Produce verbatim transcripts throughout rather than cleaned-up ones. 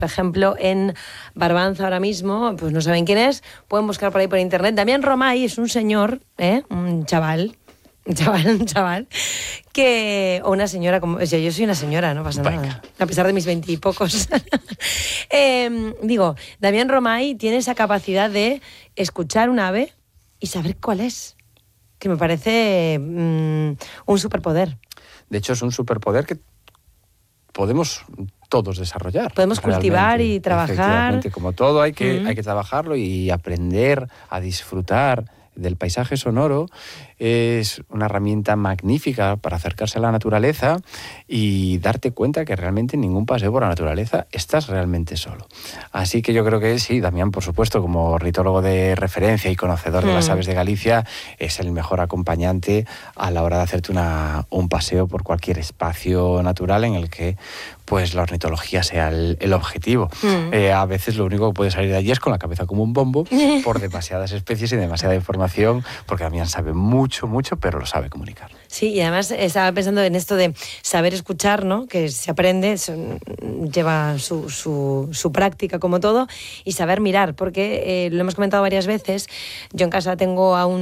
Por ejemplo, en Barbanza ahora mismo, pues no saben quién es, pueden buscar por ahí por internet. Damián Romay es un señor, ¿eh? un chaval, un chaval, un chaval, que, o una señora, como, o sea, yo soy una señora, no pasa Venga. nada, a pesar de mis veintipocos. eh, digo, Damián Romay tiene esa capacidad de escuchar un ave y saber cuál es, que me parece mmm, un superpoder. De hecho, es un superpoder que podemos todos desarrollar. Podemos cultivar y trabajar. Efectivamente, como todo hay que, Mm. hay que trabajarlo y aprender a disfrutar del paisaje sonoro. Es una herramienta magnífica para acercarse a la naturaleza y darte cuenta que realmente en ningún paseo por la naturaleza estás realmente solo. Así que yo creo que sí, Damián, por supuesto, como ornitólogo de referencia y conocedor mm. de las aves de Galicia, es el mejor acompañante a la hora de hacerte una, un paseo por cualquier espacio natural en el que pues la ornitología sea el, el objetivo. Mm. Eh, a veces lo único que puede salir de allí es con la cabeza como un bombo por demasiadas especies y demasiada información, porque Damián sabe mucho, mucho, pero lo sabe comunicar. Sí, y además estaba pensando en esto de saber escuchar, ¿no? Que se aprende, son, lleva su, su, su práctica como todo, y saber mirar, porque eh, lo hemos comentado varias veces, yo en casa tengo a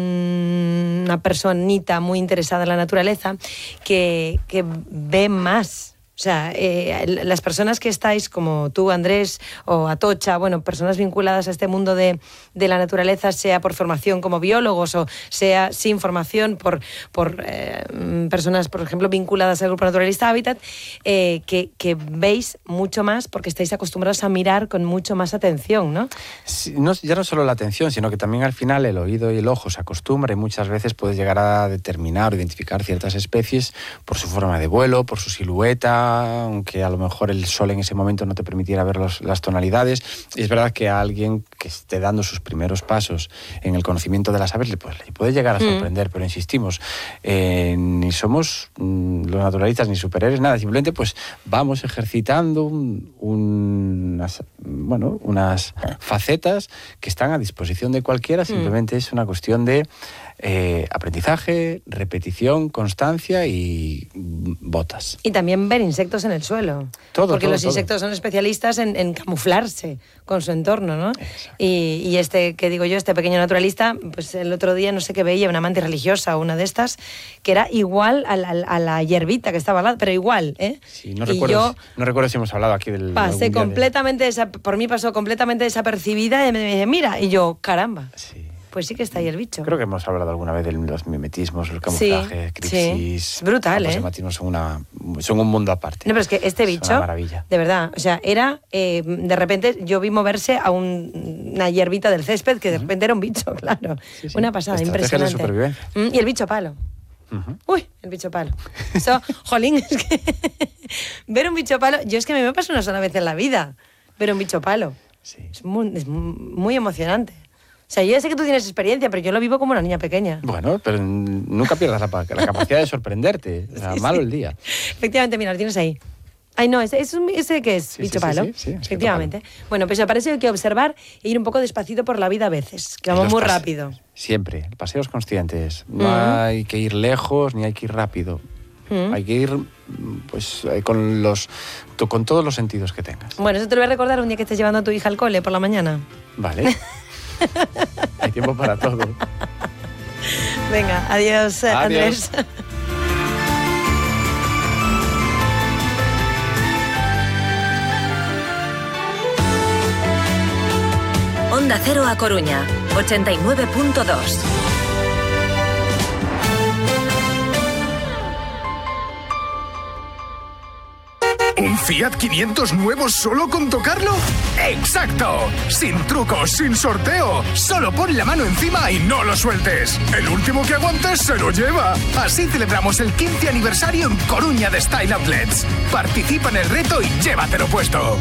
un, una personita muy interesada en la naturaleza que, que ve más. O sea, eh, las personas que estáis, como tú, Andrés, o Atocha, bueno, personas vinculadas a este mundo de, de la naturaleza, sea por formación como biólogos o sea sin formación por, por eh, personas, por ejemplo, vinculadas al Grupo Naturalista Hábitat, eh, que, que veis mucho más porque estáis acostumbrados a mirar con mucho más atención, ¿no? Sí, no, ya no solo la atención, sino que también al final el oído y el ojo se acostumbran y muchas veces puedes llegar a determinar o identificar ciertas especies por su forma de vuelo, por su silueta, aunque a lo mejor el sol en ese momento no te permitiera ver los, las tonalidades. Y es verdad que a alguien que esté dando sus primeros pasos en el conocimiento de las aves le puede, le puede llegar a sorprender, mm. pero insistimos, eh, ni somos mm, los naturalistas ni superhéroes, nada, simplemente pues vamos ejercitando un, un, unas, bueno, unas facetas que están a disposición de cualquiera, simplemente mm. es una cuestión de Eh, aprendizaje, repetición, constancia y botas. Y también ver insectos en el suelo. Todo, porque todo, los insectos todo. son especialistas en, en camuflarse con su entorno, ¿no? Y, y este, que digo yo, este pequeño naturalista, pues el otro día no sé qué veía, una mantis religiosa o una de estas, que era igual a la, a la hierbita que estaba al lado, pero igual, ¿eh? Sí, no recuerdo, si, no recuerdo si hemos hablado aquí del... Pasé completamente, de... esa, por mí pasó completamente desapercibida y me dije, mira, y yo, caramba. Sí. Pues sí que está ahí el bicho. Creo que hemos hablado alguna vez de los mimetismos, el camuflaje, sí, cripsis. Sí. Es brutal, los ¿eh? mimetismos son, una, son un mundo aparte. No, pero es que este es bicho, una maravilla. De verdad, o sea, era, eh, de repente yo vi moverse a un, una hierbita del césped que de repente era un bicho, claro. Sí, sí. Una pasada, estrategias impresionante. de supervivencia. Mm, y el bicho palo. Uh-huh. Uy, el bicho palo. Eso, jolín, es que ver un bicho palo, yo es que a mí me pasa una sola vez en la vida, ver un bicho palo. Sí. Es muy, es muy emocionante. O sea, yo ya sé que tú tienes experiencia, pero yo lo vivo como una niña pequeña. Bueno, pero nunca pierdas la, la capacidad de sorprenderte. O sea, sí, malo sí. el día. Efectivamente, mira, lo tienes ahí. Ay, no, ¿ese, ese qué es? Sí, bicho sí, palo. Sí, sí, sí, efectivamente. Palo. Bueno, pues para eso hay que observar e ir un poco despacito por la vida a veces, que vamos muy rápido. Siempre, paseos conscientes. No mm. hay que ir lejos ni hay que ir rápido. Mm. Hay que ir pues con los con todos los sentidos que tengas. Bueno, eso te lo voy a recordar un día que estés llevando a tu hija al cole por la mañana. Vale. Hay tiempo para todo. Venga, adiós, adiós. Andrés. Onda Cero A Coruña, ochenta y nueve punto dos. ¿Un Fiat quinientos nuevo solo con tocarlo? ¡Exacto! Sin trucos, sin sorteo. Solo pon la mano encima y no lo sueltes. El último que aguantes se lo lleva. Así celebramos el quince aniversario en Coruña de Style Outlets. Participa en el reto y llévatelo puesto.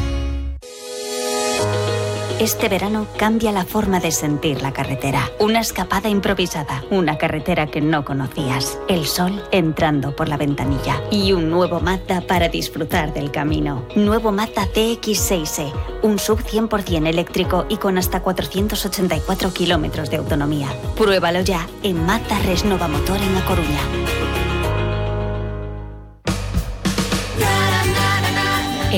Este verano cambia la forma de sentir la carretera. Una escapada improvisada, una carretera que no conocías, el sol entrando por la ventanilla y un nuevo Mazda para disfrutar del camino. Nuevo Mazda C X seis E, un sub cien por ciento eléctrico y con hasta cuatrocientos ochenta y cuatro kilómetros de autonomía. Pruébalo ya en Mazda Resnova Motor en A Coruña.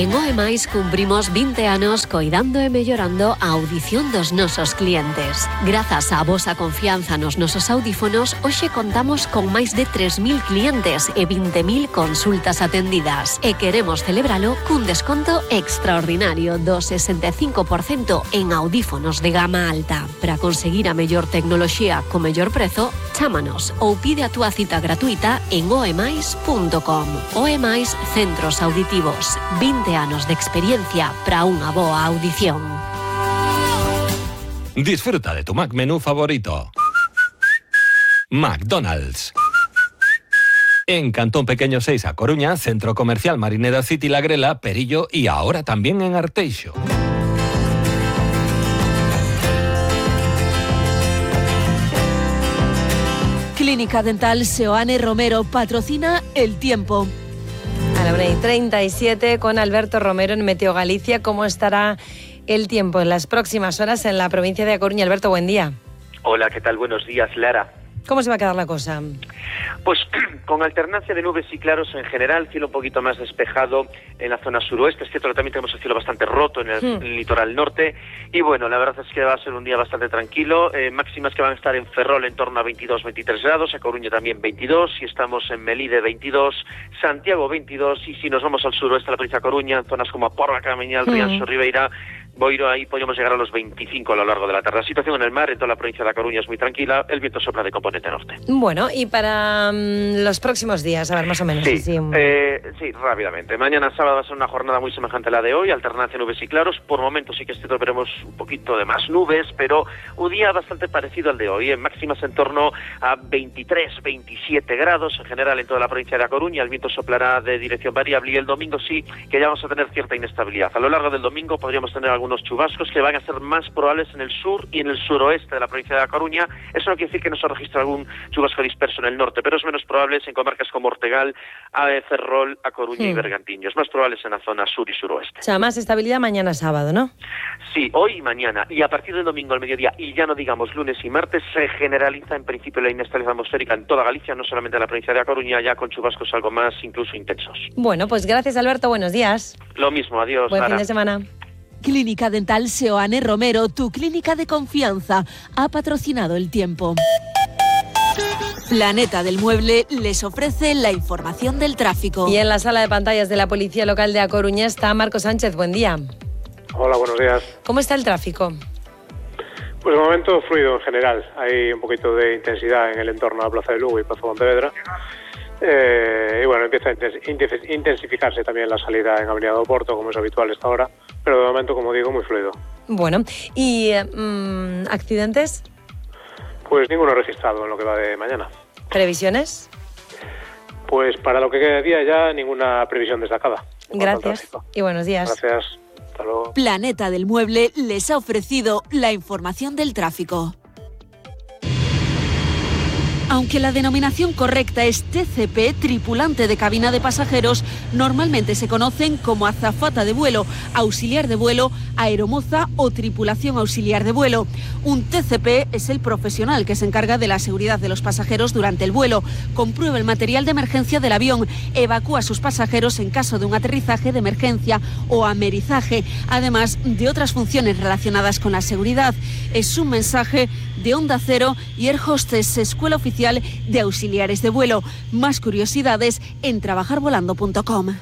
En Oemais cumprimos vinte anos coidando e mellorando a audición dos nosos clientes. Grazas á vosa confianza nos nosos audífonos, hoxe contamos con máis de tres mil clientes e vinte mil consultas atendidas. E queremos celebralo cun desconto extraordinario do sesenta e cinco por cento en audífonos de gama alta. Para conseguir a mellor tecnoloxía co mellor prezo, chámanos ou pide a túa cita gratuita en oemais punto com. Oemais Centros Auditivos. vinte anos de experiencia para unha boa audición. Disfruta de tu Mac menú favorito. McDonald's. En Cantón Pequeño seis a Coruña, Centro Comercial Marineda City La Grela, Perillo y ahora también en Arteixo. Clínica Dental Seoane Romero patrocina El Tiempo. A la una y treinta y siete con Alberto Romero en Meteo Galicia. ¿Cómo estará el tiempo en las próximas horas en la provincia de A Coruña? Alberto, buen día. Hola, ¿qué tal? Buenos días, Lara. ¿Cómo se va a quedar la cosa? Pues con alternancia de nubes y claros en general, cielo un poquito más despejado en la zona suroeste. Es cierto que también tenemos el cielo bastante roto en el, hmm. en el litoral norte. Y bueno, la verdad es que va a ser un día bastante tranquilo. Eh, máximas que van a estar en Ferrol en torno a veintidós, veintitrés grados, a Coruña también veintidós, y estamos en Melide veintidós, Santiago veintidós, y si nos vamos al suroeste, a la provincia de Coruña, en zonas como Porra, Camiñal, hmm. Rianxo, Ribeira, Boiro, ahí podemos llegar a los veinticinco a lo largo de la tarde. La situación en el mar en toda la provincia de La Coruña es muy tranquila, el viento sopla de componente norte. Bueno, y para um, los próximos días, a ver, más o menos. Sí, así. Eh, sí, rápidamente. Mañana sábado va a ser una jornada muy semejante a la de hoy, alternancia nubes y claros. Por momentos sí que este veremos un poquito de más nubes, pero un día bastante parecido al de hoy, en máximas en torno a veintitrés, veintisiete grados, en general en toda la provincia de La Coruña. El viento soplará de dirección variable y el domingo sí que ya vamos a tener cierta inestabilidad. A lo largo del domingo podríamos tener algunos chubascos que van a ser más probables en el sur y en el suroeste de la provincia de La Coruña. Eso no quiere decir que no se registre algún chubasco disperso en el norte, pero es menos probable en comarcas como Ortegal, a Ferrol, A Coruña hmm. y Bergantiños. Es más probable en la zona sur y suroeste. O sea, más estabilidad mañana sábado, ¿no? Sí, hoy y mañana, y a partir del domingo al mediodía, y ya no digamos lunes y martes, se generaliza en principio la inestabilidad atmosférica en toda Galicia, no solamente en la provincia de A Coruña, ya con chubascos algo más incluso intensos. Bueno, pues gracias, Alberto, buenos días. Lo mismo, adiós. Buen Lara. fin de semana. Clínica Dental Seoane Romero, tu clínica de confianza, ha patrocinado El Tiempo. Planeta del Mueble les ofrece la información del tráfico. Y en la sala de pantallas de la Policía Local de A Coruña está Marco Sánchez. Buen día. Hola, buenos días. ¿Cómo está el tráfico? Pues de momento fluido en general. Hay un poquito de intensidad en el entorno de la Plaza de Lugo y Plaza Pontevedra. Eh, y bueno, empieza a intensificarse también la salida en Avenida do Porto, como es habitual esta hora, pero de momento, como digo, muy fluido. Bueno, ¿y mmm, accidentes? Pues ninguno registrado en lo que va de mañana. ¿Previsiones? Pues para lo que queda de día ya ninguna previsión destacada. Gracias y buenos días. Gracias, hasta luego. Planeta del Mueble les ha ofrecido la información del tráfico. Aunque la denominación correcta es T C P, tripulante de cabina de pasajeros, normalmente se conocen como azafata de vuelo, auxiliar de vuelo, aeromoza o tripulación auxiliar de vuelo. Un T C P es el profesional que se encarga de la seguridad de los pasajeros durante el vuelo, comprueba el material de emergencia del avión, evacúa a sus pasajeros en caso de un aterrizaje de emergencia o amerizaje, además de otras funciones relacionadas con la seguridad. Es un mensaje de Onda Cero y Air Hostess, Escuela Oficial de Auxiliares de Vuelo. Más curiosidades en trabajar volando punto com.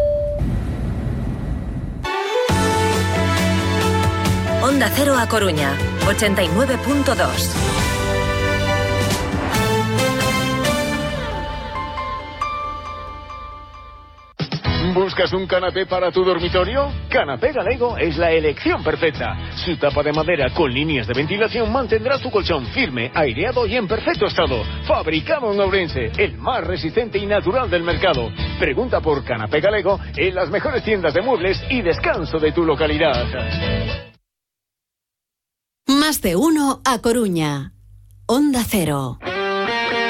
Onda Cero A Coruña, ochenta y nueve punto dos. ¿Buscas un canapé para tu dormitorio? Canapé Galego es la elección perfecta. Su tapa de madera con líneas de ventilación mantendrá tu colchón firme, aireado y en perfecto estado. Fabricado en Ourense, el más resistente y natural del mercado. Pregunta por Canapé Galego en las mejores tiendas de muebles y descanso de tu localidad. Más de uno A Coruña. Onda Cero.